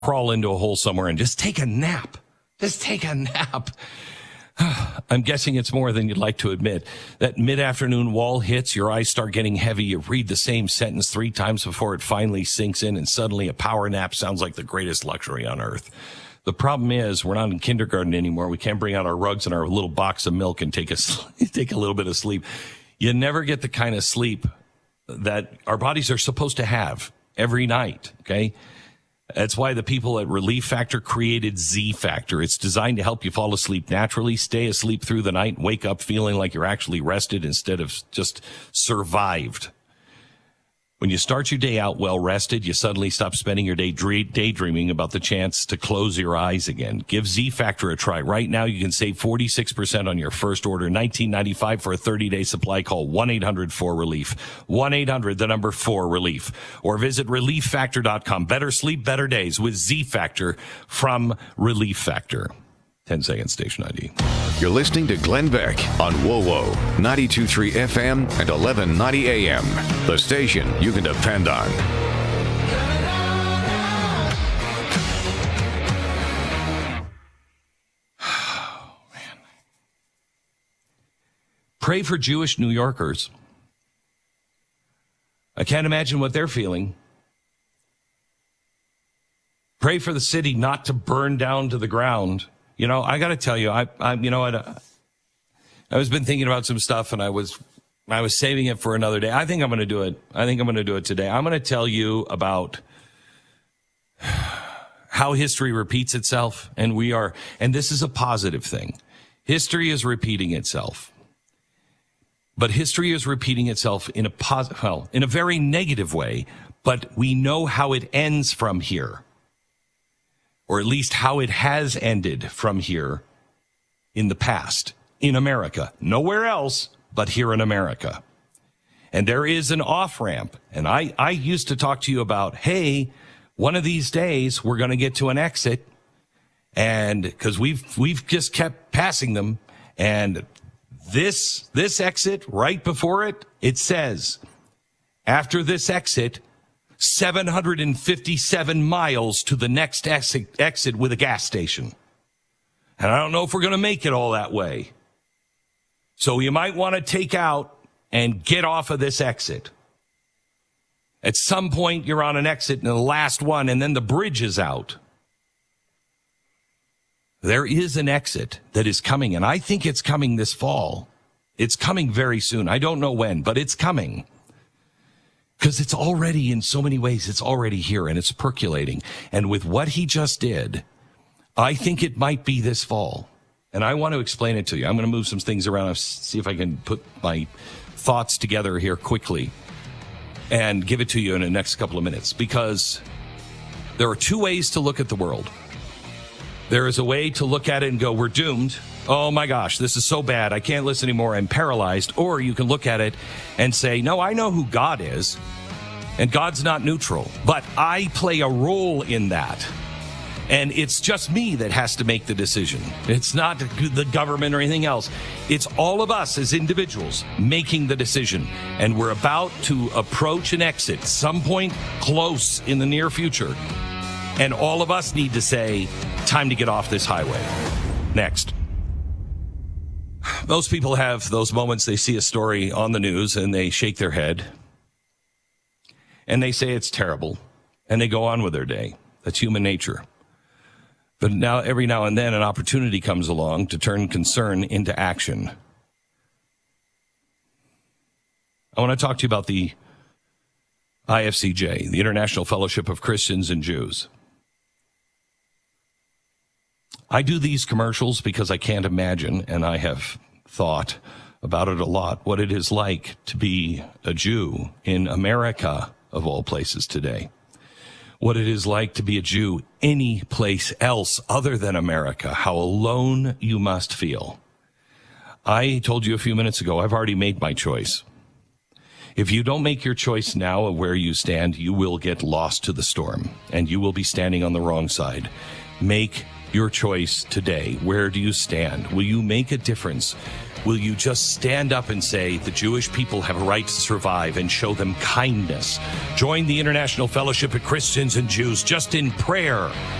crawl into a hole somewhere and just take a nap. Just take a nap. I'm guessing it's more than you'd like to admit. That mid-afternoon wall hits, your eyes start getting heavy, you read the same sentence 3 times before it finally sinks in, and suddenly a power nap sounds like the greatest luxury on earth. The problem is we're not in kindergarten anymore. We can't bring out our rugs and our little box of milk and take a little bit of sleep. You never get the kind of sleep that our bodies are supposed to have every night, okay? That's why the people at Relief Factor created Z Factor. It's designed to help you fall asleep naturally, stay asleep through the night, wake up feeling like you're actually rested instead of just survived. When you start your day out well rested, you suddenly stop spending your day daydreaming about the chance to close your eyes again. Give Z Factor a try. Right now, you can save 46% on your first order, $19.95 for a 30-day supply. Call 1-800-4RELIEF, 1-800-4RELIEF, or visit ReliefFactor.com. Better sleep, better days with Z Factor from Relief Factor. 10 seconds, station ID. You're listening to Glenn Beck on WOWO, 92.3 FM and 1190 AM. The station you can depend on. Oh, man. Pray for Jewish New Yorkers. I can't imagine what they're feeling. Pray for the city not to burn down to the ground. You know, I got to tell you, I was been thinking about some stuff, and I was saving it for another day. I think I'm going to do it. I think I'm going to do it today. I'm going to tell you about how history repeats itself, and this is a positive thing. History is repeating itself, but history is repeating itself in a very negative way. But we know how it ends from here. Or at least how it has ended from here in the past, in America. Nowhere else but here in America. And there is an off-ramp. And I used to talk to you about, hey, one of these days we're going to get to an exit. And because we've just kept passing them. And this exit, right before it, it says, after this exit, 757 miles to the next exit with a gas station. And I don't know if we're going to make it all that way. So you might want to take out and get off of this exit. At some point, you're on an exit and the last one, and then the bridge is out. There is an exit that is coming, and I think it's coming this fall. It's coming very soon. I don't know when, but it's coming. Because it's already, in so many ways, it's already here and it's percolating. And with what he just did, I think it might be this fall. And I want to explain it to you. I'm going to move some things around, see if I can put my thoughts together here quickly and give it to you in the next couple of minutes. Because there are 2 ways to look at the world. There is a way to look at it and go, we're doomed. Oh my gosh, this is so bad. I can't listen anymore. I'm paralyzed. Or you can look at it and say, no, I know who God is. And God's not neutral. But I play a role in that. And it's just me that has to make the decision. It's not the government or anything else. It's all of us as individuals making the decision. And we're about to approach an exit, some point close in the near future. And all of us need to say, time to get off this highway. Next. Most people have those moments they see a story on the news and they shake their head. And they say it's terrible. And they go on with their day. That's human nature. But now, every now and then, an opportunity comes along to turn concern into action. I want to talk to you about the IFCJ, the International Fellowship of Christians and Jews. I do these commercials because I can't imagine, and I have thought about it a lot, what it is like to be a Jew in America, of all places today. What it is like to be a Jew any place else other than America, how alone you must feel. I told you a few minutes ago, I've already made my choice. If you don't make your choice now of where you stand, you will get lost to the storm, and you will be standing on the wrong side. Make your choice today. Where do you stand? Will you make a difference? will you just stand up and say the Jewish people have a right to survive and show them kindness? Join the International Fellowship of Christians and Jews just in prayer